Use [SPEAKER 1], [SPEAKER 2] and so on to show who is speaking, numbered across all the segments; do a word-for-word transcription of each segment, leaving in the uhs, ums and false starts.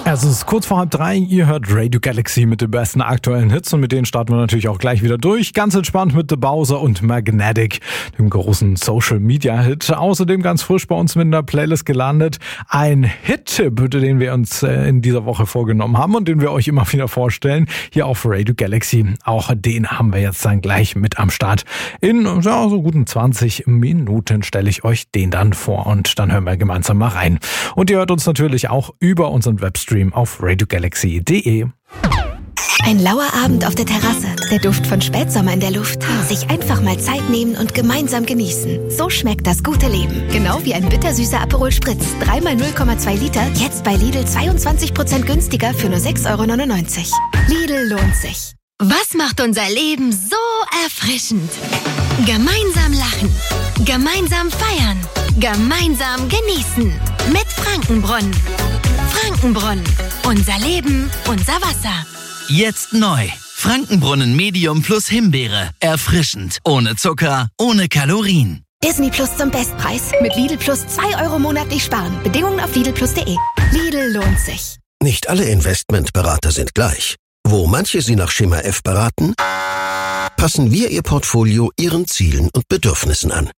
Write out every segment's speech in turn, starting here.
[SPEAKER 1] Es ist kurz vor halb drei, ihr hört Radio Galaxy mit den besten aktuellen Hits und mit denen starten wir natürlich auch gleich wieder durch. Ganz entspannt mit The Bowser und Magnetic, dem großen Social-Media-Hit. Außerdem ganz frisch bei uns mit in der Playlist gelandet, ein Hit-Tipp, den wir uns in dieser Woche vorgenommen haben und den wir euch immer wieder vorstellen, hier auf Radio Galaxy. Auch den haben wir jetzt dann gleich mit am Start. In ja, so guten zwanzig Minuten stelle ich euch den dann vor und dann hören wir gemeinsam mal rein. Und ihr hört uns natürlich auch über unseren Webstream auf radio galaxy punkt de.
[SPEAKER 2] Ein lauer Abend auf der Terrasse, der Duft von Spätsommer in der Luft. Sich einfach mal Zeit nehmen und gemeinsam genießen. So schmeckt das gute Leben. Genau wie ein bittersüßer Aperol Spritz. Dreimal null Komma zwei Liter, jetzt bei Lidl zweiundzwanzig Prozent günstiger für nur sechs Euro neunundneunzig. Lidl lohnt sich.
[SPEAKER 3] Was macht unser Leben so erfrischend? Gemeinsam lachen, gemeinsam feiern, gemeinsam genießen. Mit Frankenbrunnen. Frankenbrunnen. Unser Leben, unser Wasser.
[SPEAKER 4] Jetzt neu. Frankenbrunnen Medium plus Himbeere. Erfrischend. Ohne Zucker, ohne Kalorien.
[SPEAKER 2] Disney Plus zum Bestpreis. Mit Lidl Plus zwei Euro monatlich sparen. Bedingungen auf lidl plus punkt de. Lidl lohnt sich.
[SPEAKER 5] Nicht alle Investmentberater sind gleich. Wo manche Sie nach Schema F beraten, passen wir Ihr Portfolio Ihren Zielen und Bedürfnissen an.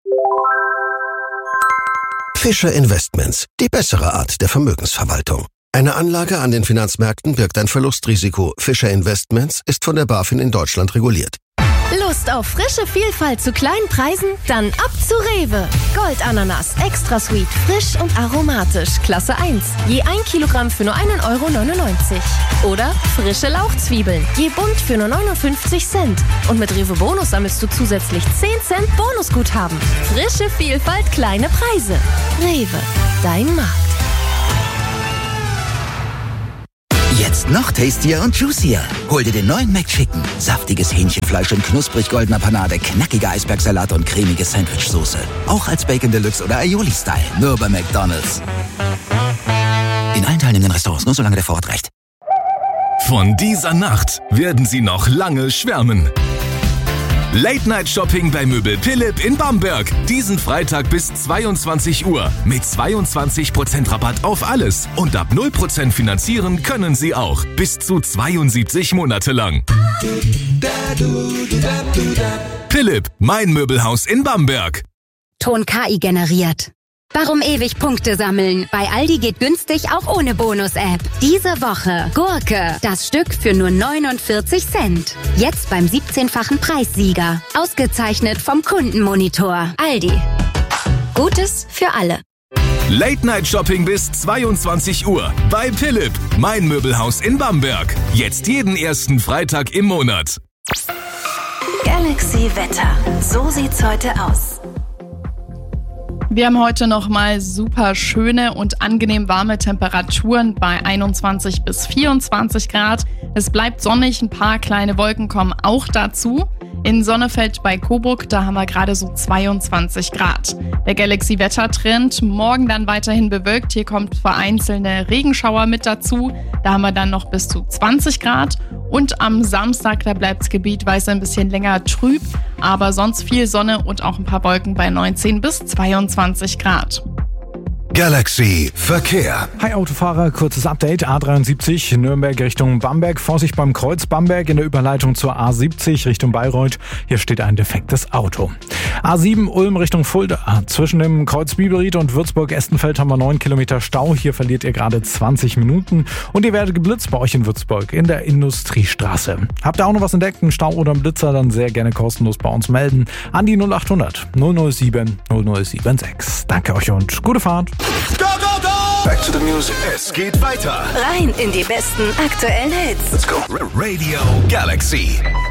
[SPEAKER 5] Fischer Investments, die bessere Art der Vermögensverwaltung. Eine Anlage an den Finanzmärkten birgt ein Verlustrisiko. Fischer Investments ist von der BaFin in Deutschland reguliert.
[SPEAKER 6] Lust auf frische Vielfalt zu kleinen Preisen? Dann ab zu Rewe. Goldananas, extra sweet, frisch und aromatisch, Klasse eins. Je ein Kilogramm für nur einen Euro neunundneunzig. Oder frische Lauchzwiebeln, je bunt für nur neunundfünfzig Cent. Und mit Rewe Bonus sammelst du zusätzlich zehn Cent Bonusguthaben. Frische Vielfalt, kleine Preise. Rewe, dein Markt.
[SPEAKER 7] Jetzt noch tastier und juicier. Hol dir den neuen McChicken. Saftiges Hähnchenfleisch in knusprig goldener Panade, knackiger Eisbergsalat und cremige Sandwichsoße. Auch als Bacon Deluxe oder Aioli-Style. Nur bei McDonald's. In allen teilnehmenden Restaurants, nur solange der Vorrat reicht.
[SPEAKER 8] Von dieser Nacht werden Sie noch lange schwärmen. Late-Night-Shopping bei Möbel Philipp in Bamberg. Diesen Freitag bis zweiundzwanzig Uhr. Mit zweiundzwanzig Prozent Rabatt auf alles. Und ab null Prozent finanzieren können Sie auch. Bis zu zweiundsiebzig Monate lang. Philipp, mein Möbelhaus in Bamberg.
[SPEAKER 3] Ton K I generiert. Warum ewig Punkte sammeln? Bei Aldi geht günstig auch ohne Bonus-App. Diese Woche Gurke, das Stück für nur neunundvierzig Cent. Jetzt beim siebzehnfachen Preissieger. Ausgezeichnet vom Kundenmonitor. Aldi. Gutes für alle.
[SPEAKER 8] Late-Night-Shopping bis zweiundzwanzig Uhr bei Philipp, mein Möbelhaus in Bamberg. Jetzt jeden ersten Freitag im Monat.
[SPEAKER 2] Galaxy Wetter. So sieht's heute aus.
[SPEAKER 9] Wir haben heute nochmal super schöne und angenehm warme Temperaturen bei einundzwanzig bis vierundzwanzig Grad. Es bleibt sonnig, ein paar kleine Wolken kommen auch dazu. In Sonnefeld bei Coburg, da haben wir gerade so zweiundzwanzig Grad. Der Galaxy-Wettertrend, morgen dann weiterhin bewölkt. Hier kommt vereinzelte Regenschauer mit dazu. Da haben wir dann noch bis zu zwanzig Grad. Und am Samstag, da bleibt es gebietweise ein bisschen länger trüb. Aber sonst viel Sonne und auch ein paar Wolken bei neunzehn bis zweiundzwanzig Grad.
[SPEAKER 8] Galaxy Verkehr.
[SPEAKER 1] Hi Autofahrer, kurzes Update. A dreiundsiebzig Nürnberg Richtung Bamberg. Vorsicht beim Kreuz Bamberg in der Überleitung zur A siebzig Richtung Bayreuth. Hier steht ein defektes Auto. A sieben Ulm Richtung Fulda. Zwischen dem Kreuz Biberried und Würzburg-Estenfeld haben wir neun Kilometer Stau. Hier verliert ihr gerade zwanzig Minuten. Und ihr werdet geblitzt bei euch in Würzburg in der Industriestraße. Habt ihr auch noch was entdeckt, einen Stau oder einen Blitzer, dann sehr gerne kostenlos bei uns melden. An die null acht hundert null null sieben null null sieben sechs. Danke euch und gute Fahrt.
[SPEAKER 8] Go, go, go! Back to the music. Es geht weiter.
[SPEAKER 2] Rein in die besten aktuellen Hits.
[SPEAKER 8] Let's go. Radio Galaxy.